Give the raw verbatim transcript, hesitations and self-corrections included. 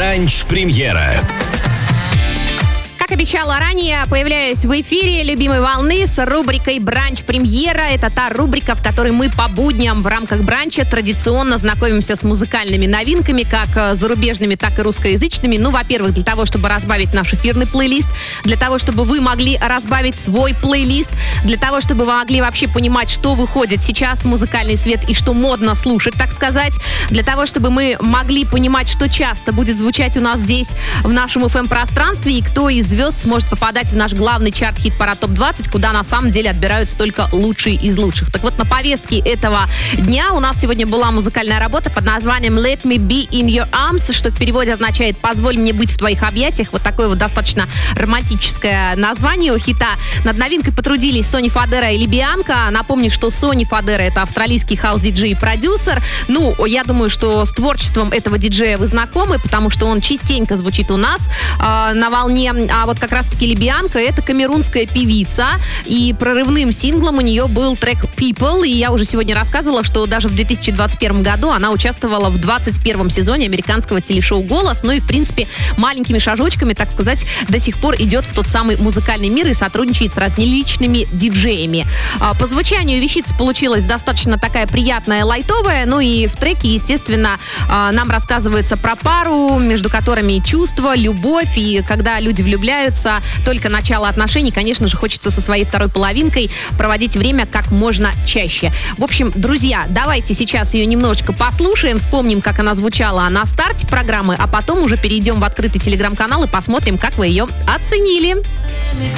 Бранч-премьера. Как обещала ранее, появляюсь в эфире любимой волны с рубрикой «Бранч-премьера». Это та рубрика, в которой мы по будням в рамках бранча традиционно знакомимся с музыкальными новинками, как зарубежными, так и русскоязычными. Ну, во-первых, для того, чтобы разбавить наш эфирный плейлист, для того, чтобы вы могли разбавить свой плейлист, для того, чтобы вы могли вообще понимать, что выходит сейчас в музыкальный свет и что модно слушать, так сказать, для того, чтобы мы могли понимать, что часто будет звучать у нас здесь, в нашем эф эм-пространстве, и кто из звезд сможет попадать в наш главный чарт хит-парад топ двадцать, куда на самом деле отбираются только лучшие из лучших. Так вот, на повестке этого дня у нас сегодня была музыкальная работа под названием «Let me be in your arms», что в переводе означает «Позволь мне быть в твоих объятиях». Вот такое вот достаточно романтическое название у хита. Над новинкой потрудились Сони Фадера и Либианка. Напомню, что Сони Фадера — это австралийский хаус-диджей и продюсер. Ну, я думаю, что с творчеством этого диджея вы знакомы, потому что он частенько звучит у нас э, на волне. А вот как раз-таки Либианка — это камерунская певица, и прорывным синглом у нее был трек «People», и я уже сегодня рассказывала, что даже в две тысячи двадцать первом году она участвовала в двадцать первом сезоне американского телешоу «Голос», ну и, в принципе, маленькими шажочками, так сказать, до сих пор идет в тот самый музыкальный мир и сотрудничает с различными диджеями. По звучанию вещица получилась достаточно такая приятная, лайтовая, ну и в треке, естественно, нам рассказывается про пару, между которыми чувства, любовь, и когда люди влюбляются, только начало отношений, конечно же, хочется со своей второй половинкой проводить время как можно чаще. В общем, друзья, давайте сейчас ее немножечко послушаем, вспомним, как она звучала на старте программы, а потом уже перейдем в открытый телеграм-канал и посмотрим, как вы ее оценили.